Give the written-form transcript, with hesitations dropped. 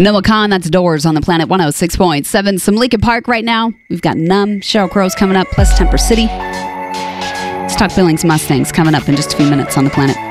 Noah Kahn, that's Doors on the Planet 106.7. Some Lincoln Park right now. We've got Numb, Sheryl Crow's coming up, plus Temper City. Let's talk Billings Mustangs coming up in just a few minutes on the Planet.